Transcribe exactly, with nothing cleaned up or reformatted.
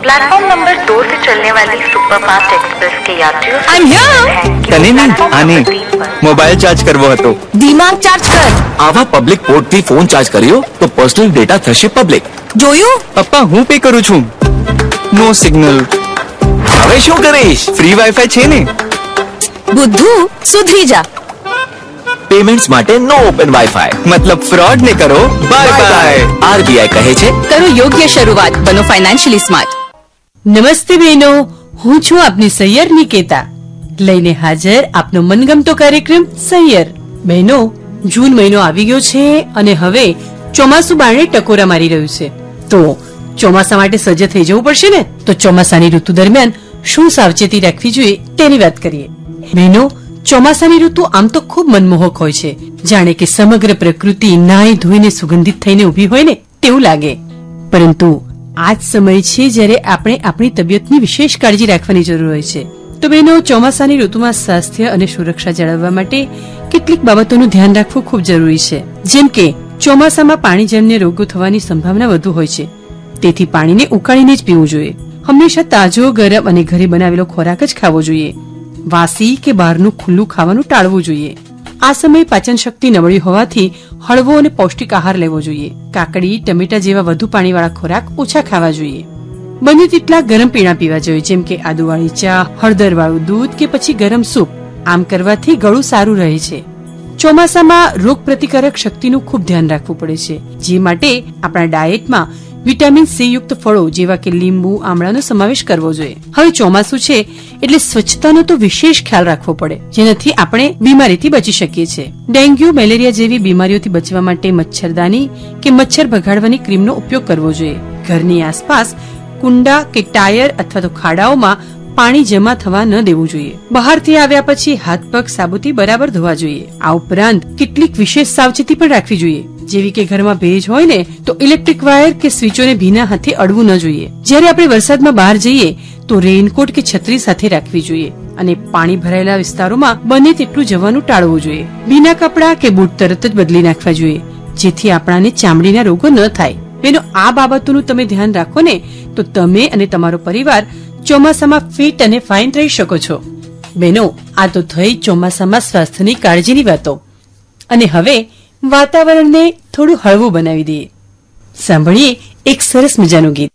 Platform number दो से चलने वाली सुपरफास्ट एक्सप्रेस के यात्रियों से I'm here. તને નહીં આને મોબાઈલ ચાર્જ કરવો હતો. દિમાગ ચાર્જ કર. આવા પબ્લિક પોર્ટ થી ફોન ચાર્જ કર્યો તો પર્સનલ ડેટા થશે પબ્લિક. જોયું? પપ્પા હું પે કરું છું. નો સિગ્નલ. હવે શું કરીશ? ફ્રી વાઈફાઈ છે ને. બુદ્ધુ સુધરી જા. પેમેન્ટ્સ માટે નો ઓપન વાઈફાઈ મતલબ ફ્રોડ ને કરો બાય બાય. આરબીઆઈ કહે છે કરો યોગ્ય શરૂઆત, બનો ફાઇનાન્શિયલી સ્માર્ટ. નમસ્તે બહેનો, હું છું આપની સૈયર નિકેતા, લઈને હાજર આપનો મનગમતો કાર્યક્રમ સૈયર. બહેનો, જૂન મહિનો આવી ગયો છે અને હવે ચોમાસું બારણે ટકોરા મારી રહ્યું છે, તો ચોમાસા માટે સજ્જ થઈ જવું પડશે ને. તો ચોમાસાની ઋતુ દરમિયાન શું સાવચેતી રાખવી જોઈએ તેની વાત કરીએ. બહેનો, ચોમાસાની ઋતુ આમ તો ખૂબ મનમોહક હોય છે, જાણે કે સમગ્ર પ્રકૃતિ નાઈ ધોઈને સુગંધિત થઈને ઉભી હોય ને તેવું લાગે. પરંતુ આ જ સમય છે જ્યારે આપણે આપણી તબિયતની વિશેષ કાળજી રાખવાની જરૂર હોય છે. તો બહેનો, ચોમાસાની ઋતુમાં સ્વાસ્થ્ય અને સુરક્ષા જાળવવા માટે કેટલીક બાબતોનું ધ્યાન રાખવું ખૂબ જરૂરી છે. જેમ કે ચોમાસામાં પાણીજન્ય રોગો થવાની સંભાવના વધુ હોય છે, તેથી પાણીને ઉકાળીને જ પીવું જોઈએ. હંમેશા તાજો, ગરમ અને ઘરે બનાવેલો ખોરાક જ ખાવો જોઈએ. વાસી કે બહારનું ખુલ્લું ખાવાનું ટાળવું જોઈએ. આ સમયે પાચન શક્તિ નબળી હોવાથી હળવો અને પૌષ્ટિક આહાર લેવો જોઈએ. કાકડી, ટમેટા જેવા વધુ પાણીવાળા ખોરાક ઓછા ખાવા જોઈએ. બને તેટલા ગરમ પીણા પીવા જોઈએ, જેમ કે આદુવાળી ચા, હળદરવાળું દૂધ કે પછી ગરમ સૂપ. આમ કરવાથી ગળું સારું રહે છે. ચોમાસામાં રોગ પ્રતિકારક શક્તિનું ખૂબ ધ્યાન રાખવું પડે છે, જે માટે આપણા ડાયેટમાં વિટામિન સી યુક્ત ફળો જેવા કે લીંબુ, આમળાનો સમાવેશ કરવો જોઈએ. હવે ચોમાસું છે એટલે સ્વચ્છતાનો તો વિશેષ ખ્યાલ રાખવો પડે, જેનાથી આપણે બીમારીથી બચી શકીએ છીએ. ડેન્ગ્યુ, મેલેરિયા જેવી બીમારીઓથી બચવા માટે મચ્છરદાની કે મચ્છર ભગાડવાની ક્રીમનો ઉપયોગ કરવો જોઈએ. ઘરની આસપાસ કુંડા કે ટાયર અથવા તો ખાડાઓમાં પાણી જમા થવા ન દેવું જોઈએ. બહારથી આવ્યા પછી હાથ પગ સાબુથી બરાબર ધોવા જોઈએ. આ ઉપરાંત કેટલીક વિશેષ સાવચેતી પણ રાખવી જોઈએ, જેવી કે ઘરમાં ભેજ હોય ને તો ઇલેક્ટ્રિક વાયર કે સ્વિચોને ભીના હાથે અડવું ન જોઈએ. જ્યારે આપણે વરસાદમાં બહાર જઈએ તો રેઇનકોટ કે છત્રી સાથે રાખવી જોઈએ અને પાણી ભરાયેલા વિસ્તારોમાં બને તેટલું જવાનું ટાળવું જોઈએ. ભીના કપડાં કે બૂટ તરત જ બદલી નાખવા જોઈએ, જેથી આપણાને ચામડીના રોગો ન થાય. બેનો, આ બાબતોનું તમે ધ્યાન રાખો ને તો તમે અને તમારો પરિવાર ચોમાસામાં ફિટ અને ફાઇન રહી શકો છો. બેનો, આ તો થઈ ચોમાસામાં સ્વાસ્થ્યની કાળજીની વાતો. અને હવે વાતાવરણને થોડું હળવું બનાવી દઈએ. સાંભળીએ એક સરસ મજાનું ગીત.